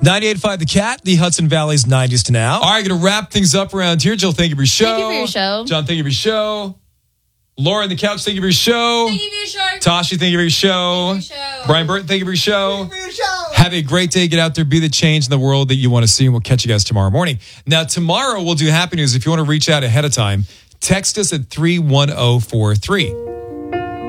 98.5 The Cat, the Hudson Valley's 90s to now. All right, going to wrap things up around here. Jill, thank you for your show. Thank you for your show. John, thank you for your show. Laura on the couch, thank you for your show. Thank you for your show. Tashi, thank you for your show. Thank you for your show. Brian Burton, thank you for your show. Thank you for your show. Have a great day. Get out there, be the change in the world that you want to see, and we'll catch you guys tomorrow morning. Now, tomorrow we'll do Happy News. If you want to reach out ahead of time, text us at 31043.